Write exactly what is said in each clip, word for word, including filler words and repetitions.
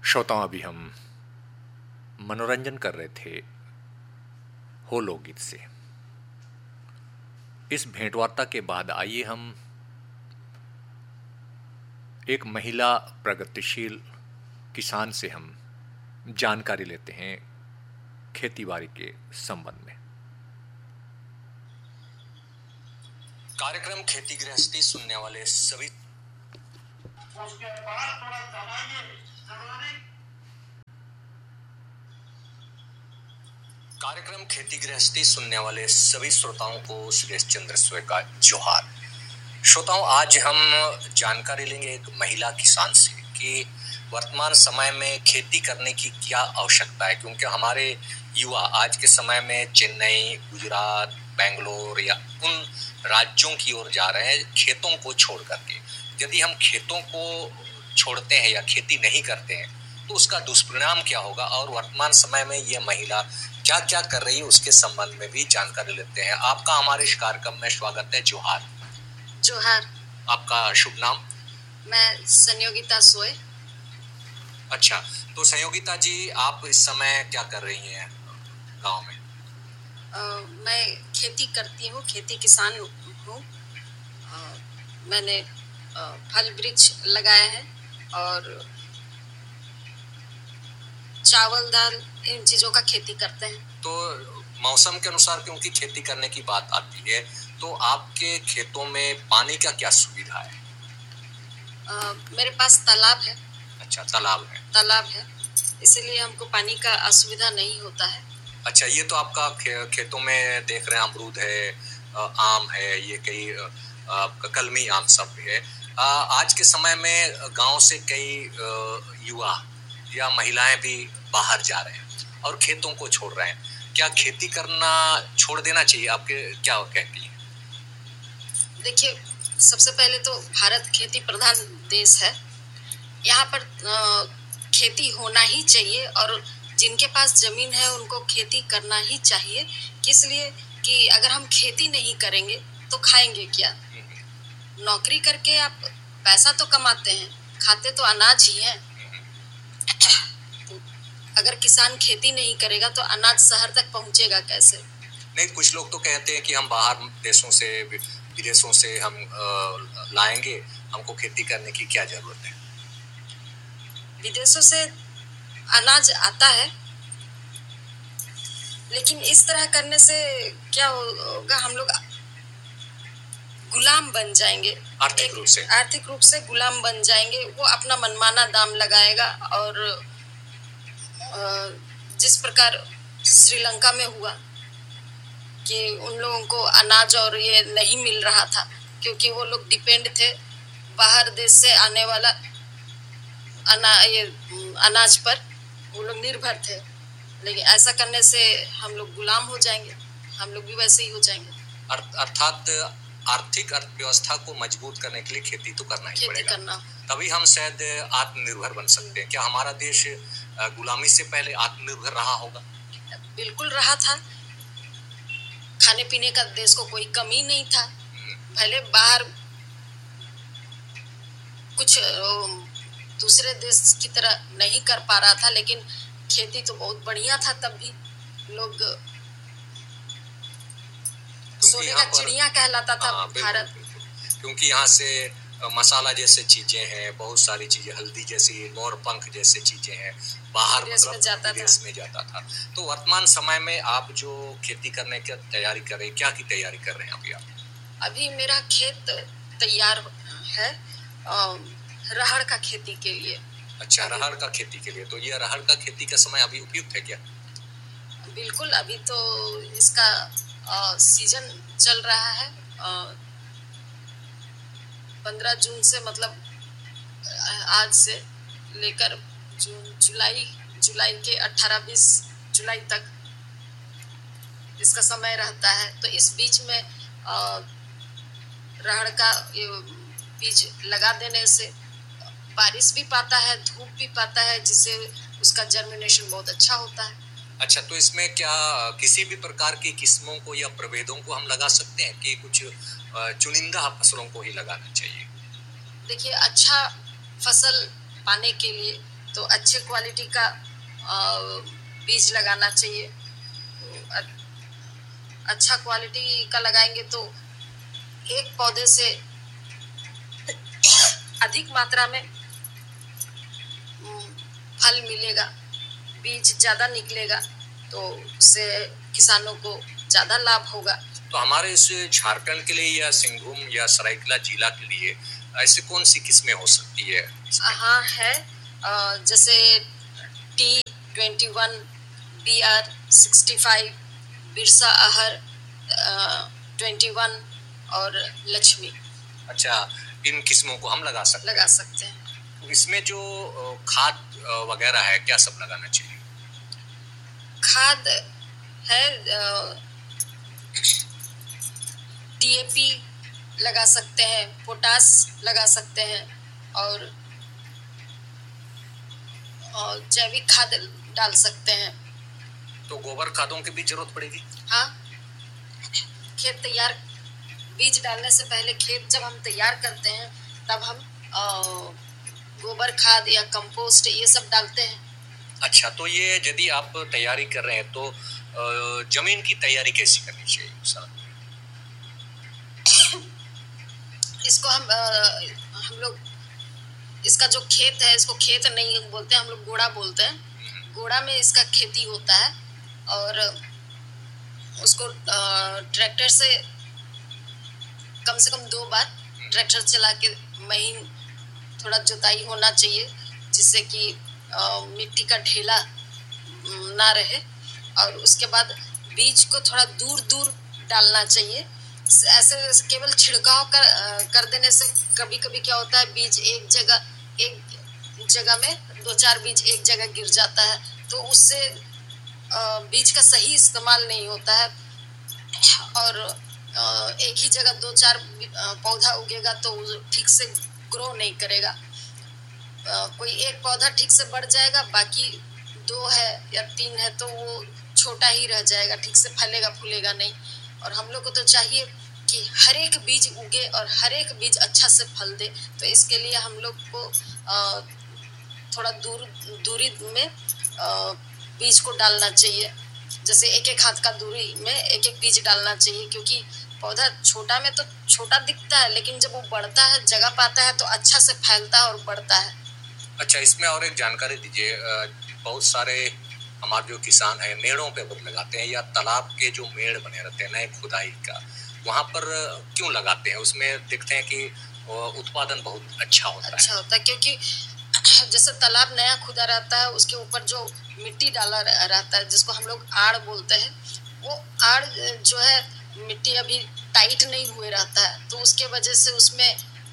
श्रोताओं, अभी हम मनोरंजन कर रहे थे हो लोकगीत से। इस भेंटवार्ता के बाद आइए हम एक महिला प्रगतिशील किसान से हम जानकारी लेते हैं खेतीबाड़ी के संबंध में। कार्यक्रम खेती गृहस्थी सुनने वाले सभी उसके बाद थोड़ा दबाइए जरूरी। कार्यक्रम खेती गृहस्थी सुनने वाले सभी श्रोताओं को सुरेश चंद्र स्वे का जोहार। श्रोताओं, आज हम जानकारी लेंगे एक महिला किसान से कि वर्तमान समय में खेती करने की क्या आवश्यकता है, क्योंकि हमारे युवा आज के समय में चेन्नई, गुजरात, बेंगलोर या उन राज्यों की ओर जा रहे हैं खेतों को छोड़ करके। यदि हम खेतों को छोड़ते हैं या खेती नहीं करते हैं तो उसका दुष्परिणाम क्या होगा, और वर्तमान समय में ये महिला क्या क्या कर रही है उसके संबंध में भी जानकारी लेते हैं। आपका हमारे इस कार्यक्रम में स्वागत है। जोहार। जोहार। आपका शुभ नाम? मैं संयोगिता सोए। अच्छा, तो संयोगिता जी, आप इस समय क्या कर रही हैं गांव में? आ, मैं खेती करती हूँ, खेती किसान हूँ। मैंने आ, फल वृक्ष लगाए हैं और चावल दाल इन चीजों का खेती करते हैं। तो मौसम के अनुसार क्योंकि खेती करने की बात आती है, तो आपके खेतों में पानी का क्या सुविधा है? आ, मेरे पास तालाब है। अच्छा, तालाब है। तालाब है, इसीलिए हमको पानी का असुविधा नहीं होता है। अच्छा, ये तो आपका खे, खेतों में देख रहे हैं अमरूद है, आम है, ये कई आपका कलमी आम सब भी है। आज के समय में गांव से कई युवा या महिलाएं भी बाहर जा रहे हैं और खेतों को छोड़ रहे हैं। क्या खेती करना छोड़ देना चाहिए? आपके क्या कहती हैं? देखिए, सबसे पहले तो भारत खेती प्रधान देश है। यहाँ पर खेती होना ही चाहिए और जिनके पास जमीन है उनको खेती करना ही चाहिए। किस लिए कि अगर हम खेती नहीं करेंगे तो खाएंगे क्या? नौकरी करके आप पैसा तो कमाते हैं, खाते तो अनाज ही है। अगर किसान खेती नहीं करेगा तो अनाज शहर तक पहुंचेगा कैसे? नहीं, कुछ लोग तो कहते हैं कि हम बाहर देशों से, विदेशों से हम लाएंगे, हमको खेती करने की क्या जरूरत है? विदेशों से अनाज आता है, लेकिन इस तरह करने से क्या होगा, हम लोग गुलाम बन जाएंगे। आर्थिक रूप से आर्थिक रूप से गुलाम बन जाएंगे। वो अपना मनमाना दाम लगाएगा और जिस प्रकार श्रीलंका में हुआ कि उन लोगों को अनाज और ये नहीं मिल रहा था क्योंकि वो लोग डिपेंड थे बाहर देश से आने वाला अना ये अनाज पर, वो लोग निर्भर थे। लेकिन ऐसा करने से हम लोग गुलाम हो जाएंगे, हम लोग भी वैसे ही हो जाएंगे। अर्थात आर्थिक अर्थव्यवस्था को मजबूत करने के लिए खेती तो करना ही पड़ेगा, करना। तभी हम शायद आत्मनिर्भर बन सकते हैं। क्या हमारा देश गुलामी से पहले आत्मनिर्भर रहा होगा? बिल्कुल रहा था। खाने पीने का देश को कोई कमी नहीं था। पहले बाहर कुछ दूसरे देश की तरह नहीं कर पा रहा था, लेकिन खेती तो बहुत बढ़िया था। तब भी लोग सोने का चिड़िया कहलाता था भारत, क्योंकि यहाँ से मसाला जैसे चीजें हैं, बहुत सारी चीजें, हल्दी जैसी, मोर पंख जैसे चीजें हैं, बाहर मतलब विदेश में जाता था। तो वर्तमान समय में आप जो खेती करने की तैयारी कर रहे हैं, क्या की तैयारी कर रहे हैं अभी आप? अभी मेरा खेत तैयार है रहर का खेती के लिए। अच्छा, रहर का खेती के लिए। तो ये रहर का खेती का समय अभी उपयुक्त है क्या? बिल्कुल, अभी तो इसका आ, सीजन चल रहा है। पंद्रह जून से, मतलब आज से लेकर जून जुलाई जुलाई के अठारह बीस जुलाई तक इसका समय रहता है। तो इस बीच में रहर का बीज लगा देने से बारिश भी पाता है, धूप भी पाता है, जिससे उसका जर्मिनेशन बहुत अच्छा होता है। अच्छा, तो इसमें क्या किसी भी प्रकार की किस्मों को या प्रभेदों को हम लगा सकते हैं कि कुछ चुनिंदा फसलों को ही लगाना चाहिए? देखिए, अच्छा फसल पाने के लिए तो अच्छे क्वालिटी का बीज लगाना चाहिए। अच्छा क्वालिटी का लगाएंगे तो एक पौधे से अधिक मात्रा में फल मिलेगा, बीज ज़्यादा निकलेगा, तो उससे किसानों को ज़्यादा लाभ होगा। तो हमारे इस झारखंड के लिए या सिंहभूम या सरायकेला जिला के लिए ऐसी कौन सी किस्में हो सकती है? हाँ है, जैसे T twenty one, B are sixty five, Birsa अहर twenty one और लक्ष्मी। अच्छा, इन किस्मों को हम लगा सकते लगा सकते हैं। तो इसमें जो खाद वगैरह है क्या सब लगाना चाहिए? खाद है, डी ए पी लगा सकते हैं, पोटास लगा सकते हैं और जैविक खाद डाल सकते हैं। तो गोबर खादों की भी जरूरत पड़ेगी? हाँ, खेत तैयार, बीज डालने से पहले खेत जब हम तैयार करते हैं तब हम गोबर खाद या कंपोस्ट ये सब डालते हैं। अच्छा, तो ये यदि आप तैयारी कर रहे हैं तो जमीन की तैयारी कैसी करनी चाहिए सर? इसको हम हम लोग, इसका जो खेत है, इसको खेत नहीं बोलते हैं हम लोग, गोड़ा बोलते हैं। गोड़ा में इसका खेती होता है और उसको ट्रैक्टर से कम से कम दो बार ट्रैक्टर चला के महीन थोड़ा जुताई होना चाहिए, जिससे कि मिट्टी का ढेला ना रहे। और उसके बाद बीज को थोड़ा दूर दूर डालना चाहिए। ऐसे केवल छिड़काव कर कर देने से कभी कभी क्या होता है, बीज एक जगह एक जगह में दो चार बीज एक जगह गिर जाता है, तो उससे बीज का सही इस्तेमाल नहीं होता है और एक ही जगह दो चार पौधा उगेगा तो ठीक से ग्रो नहीं करेगा। कोई एक पौधा ठीक से बढ़ जाएगा, बाकी दो है या तीन है तो वो छोटा ही रह जाएगा, ठीक से फलेगा फूलेगा नहीं। और हम लोग को तो चाहिए कि हर एक बीज उगे और हर एक बीज अच्छा से फल दे, तो इसके लिए हम लोग को थोड़ा दूर दूरी में बीज को डालना चाहिए। जैसे एक एक हाथ का दूरी में एक एक बीज डालना चाहिए, क्योंकि पौधा छोटा में तो छोटा दिखता है, लेकिन जब वो बढ़ता है, जगह पाता है, तो अच्छा से फैलता है और बढ़ता है। अच्छा, इसमें और एक जानकारी दीजिए। बहुत सारे हमारे जो किसान हैं मेड़ों पे बुत लगाते हैं, या तालाब के जो मेड़ बने रहते हैं नए खुदाई का, वहाँ पर क्यों लगाते हैं? उसमें देखते हैं कि उत्पादन बहुत अच्छा होता अच्छा है। होता है क्योंकि जैसे तालाब नया खुदा रहता है, उसके ऊपर जो मिट्टी डाला रहता है, जिसको हम लोग आड़ बोलते हैं, वो आड़ जो है मिट्टी अभी टाइट नहीं हुए रहता है, तो उसके वजह से उसमें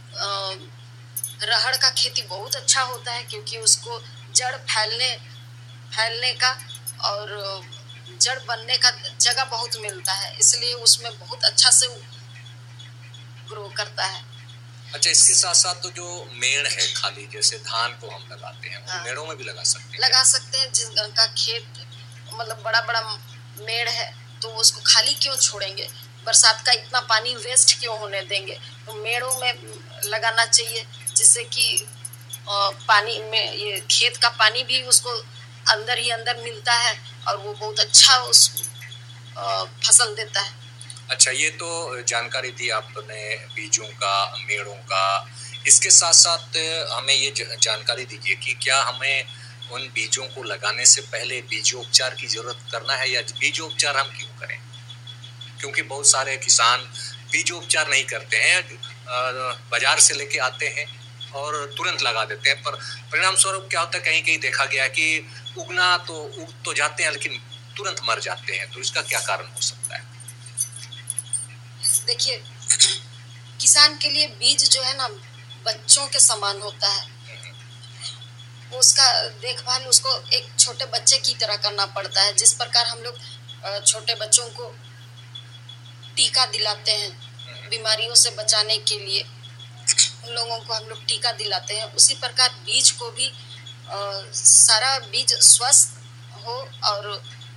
रहड़ का खेती बहुत अच्छा होता है, क्योंकि उसको जड़ फैलने फैलने का और जड़ बनने का जगह बहुत मिलता है, इसलिए उसमें बहुत अच्छा से ग्रो करता है। अच्छा, इसके साथ साथ तो जो मेड़ है खाली, जैसे धान को हम लगाते हैं, हाँ, मेड़ों में भी लगा सकते हैं? लगा सकते हैं। जिनका खेत मतलब बड़ा बड़ा मेड़ है तो उसको खाली क्यों छोड़ेंगे, बरसात का इतना पानी वेस्ट क्यों होने देंगे, तो मेड़ों में लगाना चाहिए, जिससे कि पानी में ये खेत का पानी भी उसको अंदर ही अंदर मिलता है और वो बहुत अच्छा उस फसल देता है। अच्छा, ये तो जानकारी दी आपने बीजों का, मेड़ों का। इसके साथ साथ हमें ये जानकारी दीजिए कि क्या हमें उन बीजों को लगाने से पहले बीजोपचार की जरूरत करना है, या बीजोपचार हम क्यों करें? क्योंकि बहुत सारे किसान बीजोपचार नहीं करते हैं, बाजार से लेके आते हैं और तुरंत लगा देते हैं, पर परिणाम स्वरूप क्या होता है, कहीं कहीं देखा गया कि उगना तो उग तो जाते हैं लेकिन तुरंत मर जाते हैं। तो इसका क्या कारण हो सकता है? देखिए, किसान के लिए बीज जो है ना बच्चों के समान होता है। उसका देखभाल उसको एक छोटे बच्चे की तरह करना पड़ता है। जिस प्रकार हम लोग छोटे बच्चों को टीका दिलाते हैं बीमारियों से बचाने के लिए, उन लोगों को हम लोग टीका दिलाते हैं, उसी प्रकार बीज को भी आ, सारा बीज स्वस्थ हो और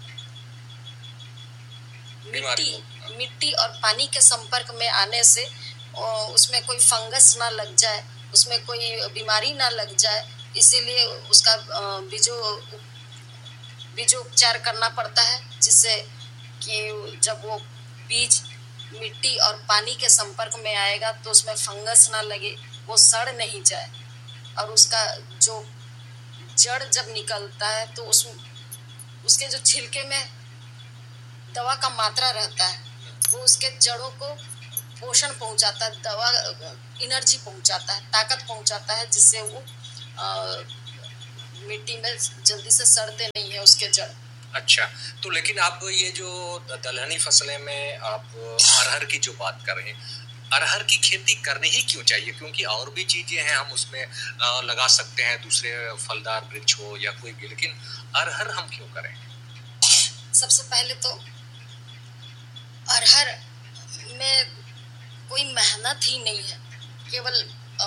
मिट्टी मिट्टी और पानी के संपर्क में आने से उसमें कोई फंगस ना लग जाए, उसमें कोई बीमारी ना लग जाए, इसीलिए उसका बीजो बीजोपचार करना पड़ता है, जिससे कि जब वो बीज मिट्टी और पानी के संपर्क में आएगा तो उसमें फंगस ना लगे, वो सड़ नहीं जाए। और उसका जो जड़ जब निकलता है तो उस उसके जो छिलके में दवा का मात्रा रहता है, वो उसके जड़ों को पोषण पहुंचाता है, दवा एनर्जी पहुंचाता है, ताकत पहुंचाता है, जिससे वो आ, मिट्टी में जल्दी से सड़ते नहीं है उसके जड़। अच्छा, तो लेकिन आप ये जो दलहनी फसलें में आप अरहर की जो बात कर रहे हैं, अरहर की खेती करनी ही क्यों चाहिए? क्योंकि और भी चीजें हैं, हम उसमें लगा सकते हैं, दूसरे फलदार वृक्ष हो या कोई भी, लेकिन अरहर हम क्यों करें? सबसे पहले तो अरहर में कोई मेहनत ही नहीं है, केवल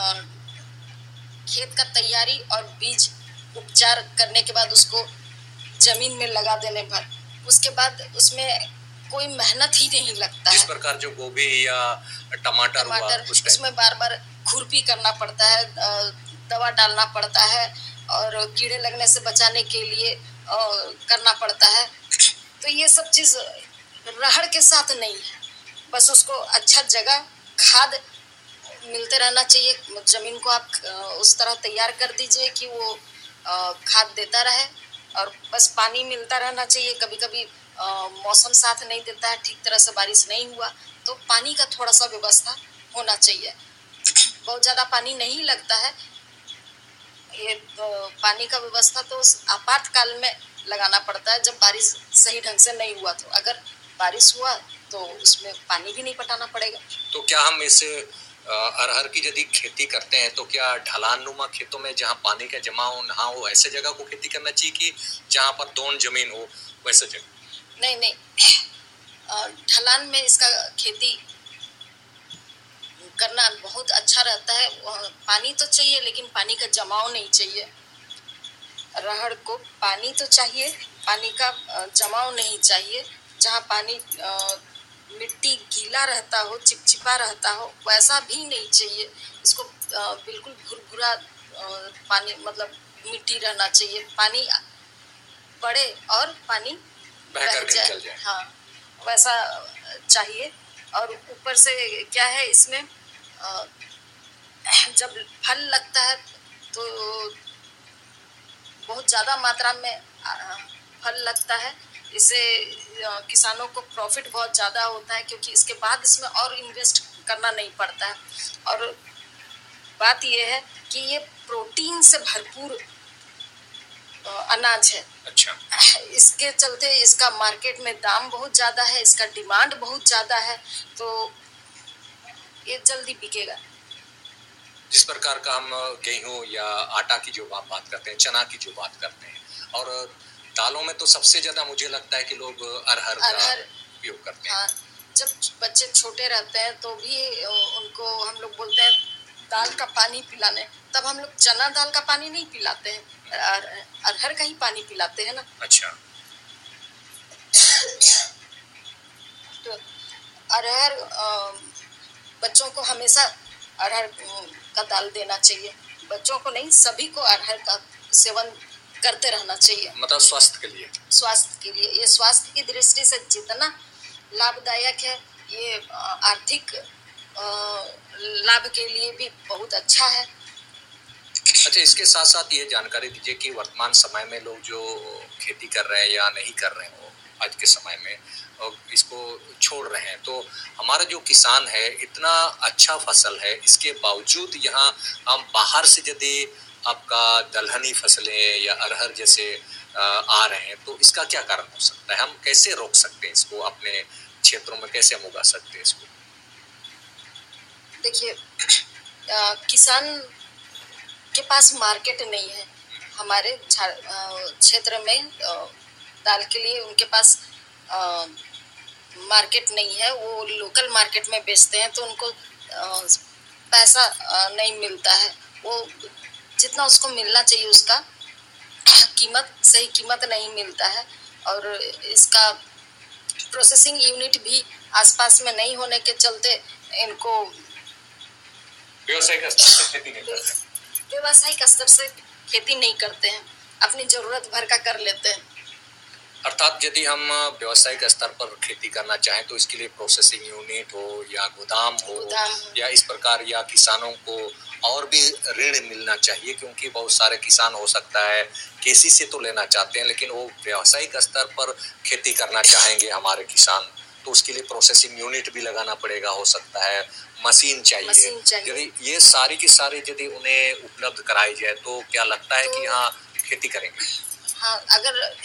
खेत का तैयारी और बीज उपचार करने के बाद उसको जमीन में लगा देने पर, उसके बाद उसमें कोई मेहनत ही नहीं लगता है। जिस प्रकार जो गोभी या टमाटर, टमाटर हुआ, उसमें बार बार खुरपी करना पड़ता है, दवा डालना पड़ता है और कीड़े लगने से बचाने के लिए करना पड़ता है। तो ये सब चीज अरहर के साथ नहीं है। बस उसको अच्छा जगह खाद मिलते रहना चाहिए, जमीन को आप उस तरह तैयार कर दीजिए कि वो खाद देता रहे, और बस पानी मिलता रहना चाहिए। कभी कभी मौसम साथ नहीं देता है, ठीक तरह से बारिश नहीं हुआ तो पानी का थोड़ा सा व्यवस्था होना चाहिए। बहुत ज़्यादा पानी नहीं लगता है, ये तो पानी का व्यवस्था तो आपातकाल में लगाना पड़ता है, जब बारिश सही ढंग से नहीं हुआ। तो अगर बारिश हुआ तो उसमें पानी भी नहीं पटाना पड़ेगा। तो क्या हम इसे अरहर की यदि खेती करते हैं तो क्या ढलान नुमा खेतों में जहाँ पानी का जमाव ना हो ऐसे जगह को खेती करना चाहिए कि जहाँ पर दोन जमीन हो वैसे जगह? नहीं नहीं, ढलान में इसका खेती करना बहुत अच्छा रहता है। पानी तो चाहिए लेकिन पानी का जमाव नहीं चाहिए। अरहर को पानी तो चाहिए, पानी का जमाव नहीं चाहिए। जहाँ पानी मिट्टी गीला रहता हो, चिपचिपा रहता हो, वैसा भी नहीं चाहिए। इसको बिल्कुल भुरभुरा पानी मतलब मिट्टी रहना चाहिए, पानी पड़े और पानी बह जाए, हाँ वैसा चाहिए। और ऊपर से क्या है, इसमें जब फल लगता है तो बहुत ज़्यादा मात्रा में फल लगता है, इससे किसानों को प्रॉफिट बहुत ज़्यादा होता है, क्योंकि इसके बाद इसमें और इन्वेस्ट करना नहीं पड़ता है। और बात यह है कि ये प्रोटीन से भरपूर अनाज है। अच्छा। इसके चलते इसका मार्केट में दाम बहुत ज़्यादा है, इसका डिमांड बहुत ज़्यादा है, तो ये जल्दी बिकेगा। जिस प्रकार का हम गेहूं या आटा की जो आप बात करते हैं, चना की जो बात करते हैं, और दालों में तो सबसे ज्यादा मुझे लगता है कि लोग अरहर का उपयोग करते हैं। हाँ, जब बच्चे छोटे रहते हैं तो भी उनको हम लोग बोलते हैं दाल का पानी पिलाने, तब हम लोग चना दाल का पानी नहीं पिलाते हैं, अरहर का ही पानी पिलाते हैं ना। अच्छा। तो अरहर बच्चों को हमेशा अरहर का दाल देना चाहिए। बच्चों को नहीं, सभी को अरहर का सेवन करते रहना चाहिए। मतलब स्वास्थ्य के लिए। स्वास्थ्य के लिए, ये स्वास्थ्य की दृष्टि से जितना लाभदायक है, ये आर्थिक लाभ के लिए भी बहुत अच्छा है। अच्छा, इसके साथ साथ ये जानकारी दीजिए कि वर्तमान समय में लोग जो खेती कर रहे हैं या नहीं कर रहे हो आज के समय में, और इसको छोड़ रहे हैं, तो हमारा जो किसान है इतना अच्छा फसल है, इसके बावजूद यहाँ हम बाहर से यदि आपका दलहनी फसलें या अरहर जैसे आ रहे हैं, तो इसका क्या कारण हो सकता है? हम कैसे रोक सकते हैं इसको? अपने क्षेत्रों में कैसे हम उगा सकते हैं इसको? देखिए, किसान के पास मार्केट नहीं है। हमारे क्षेत्र में दाल के लिए उनके पास आ, मार्केट नहीं है, वो लोकल मार्केट में बेचते हैं, तो उनको आ, पैसा आ, नहीं मिलता है। वो जितना उसको मिलना चाहिए उसका कीमत, सही कीमत नहीं मिलता है। और इसका प्रोसेसिंग यूनिट भी आसपास में नहीं होने के चलते इनको व्यावसायिक स्तर से खेती नहीं करते। व्यावसायिक स्तर से खेती नहीं करते हैं, अपनी जरूरत भर का कर लेते हैं। अर्थात यदि हम व्यावसायिक स्तर पर खेती करना चाहें तो इसके लिए प्रोसेसिंग यूनिट हो या गोदाम हो गोदाम या इस प्रकार, या किसानों को और भी ऋण मिलना चाहिए, क्योंकि बहुत सारे किसान हो सकता है केसी से तो लेना चाहते हैं लेकिन वो व्यावसायिक स्तर पर खेती करना चाहेंगे हमारे किसान, तो उसके लिए प्रोसेसिंग यूनिट भी लगाना पड़ेगा, हो सकता है मशीन चाहिए, मशीन चाहिए। यदि ये सारी की सारी यदि उन्हें उपलब्ध कराई जाए तो क्या लगता है तो, कि हाँ खेती करेंगे? हाँ, अगर